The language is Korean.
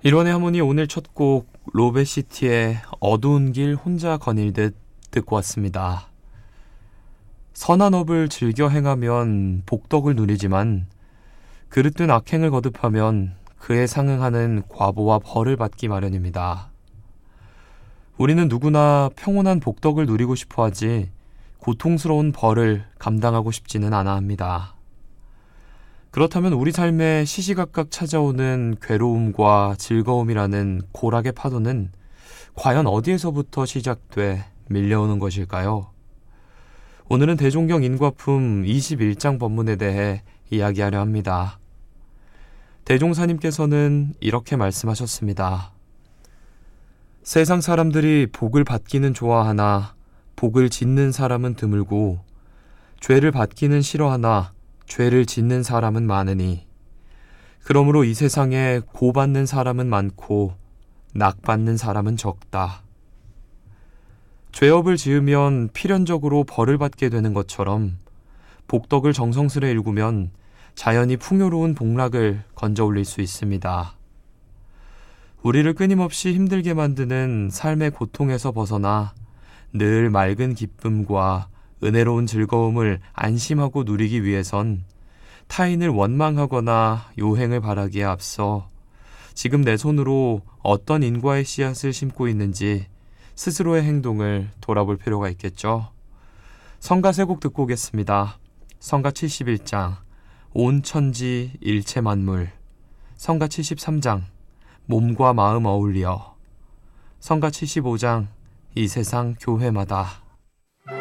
일원의 하모니 오늘 첫 곡 로베시티의 어두운 길 혼자 거닐듯 듣고 왔습니다. 선한 업을 즐겨 행하면 복덕을 누리지만 그릇된 악행을 거듭하면 그에 상응하는 과보와 벌을 받기 마련입니다. 우리는 누구나 평온한 복덕을 누리고 싶어 하지 고통스러운 벌을 감당하고 싶지는 않아 합니다. 그렇다면 우리 삶에 시시각각 찾아오는 괴로움과 즐거움이라는 고락의 파도는 과연 어디에서부터 시작돼 밀려오는 것일까요? 오늘은 대종경 인과품 21장 법문에 대해 이야기하려 합니다. 대종사님께서는 이렇게 말씀하셨습니다. 세상 사람들이 복을 받기는 좋아하나 복을 짓는 사람은 드물고 죄를 받기는 싫어하나 죄를 짓는 사람은 많으니 그러므로 이 세상에 고받는 사람은 많고 낙받는 사람은 적다. 죄업을 지으면 필연적으로 벌을 받게 되는 것처럼 복덕을 정성스레 일구면 자연히 풍요로운 복락을 건져 올릴 수 있습니다. 우리를 끊임없이 힘들게 만드는 삶의 고통에서 벗어나 늘 맑은 기쁨과 은혜로운 즐거움을 안심하고 누리기 위해선 타인을 원망하거나 요행을 바라기에 앞서 지금 내 손으로 어떤 인과의 씨앗을 심고 있는지 스스로의 행동을 돌아볼 필요가 있겠죠. 성가 세 곡 듣고 오겠습니다. 성가 71장 온 천지 일체 만물, 성가 73장 몸과 마음 어울려, 성가 75장 이 세상 교회마다.